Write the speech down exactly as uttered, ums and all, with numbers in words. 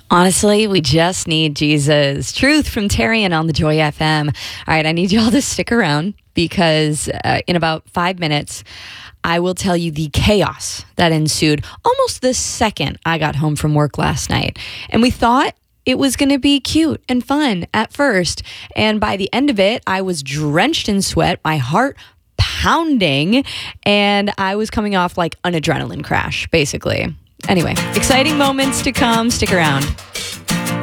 Honestly, we just need Jesus. Truth from Tarian on the Joy F M. All right, I need y'all to stick around because uh, in about five minutes, I will tell you the chaos that ensued almost the second I got home from work last night. And we thought it was going to be cute and fun at first. And by the end of it, I was drenched in sweat, my heart pounding, and I was coming off like an adrenaline crash, basically. Anyway, exciting moments to come. Stick around.